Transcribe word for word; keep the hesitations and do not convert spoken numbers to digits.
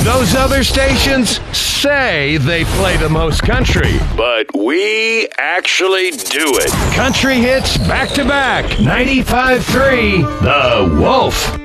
Those other stations say they play the most country, but we actually do it. Country hits back to back. ninety-five point three The Wolf.